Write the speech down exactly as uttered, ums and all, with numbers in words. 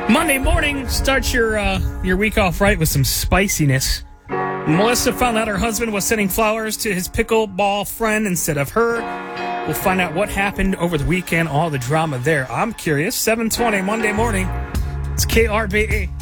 Monday morning, start your uh, your week off right with some spiciness. Melissa found out her husband was sending flowers to his pickleball friend instead of her. We'll find out what happened over the weekend, all the drama there. I'm curious. seven twenty Monday morning. It's K R B E.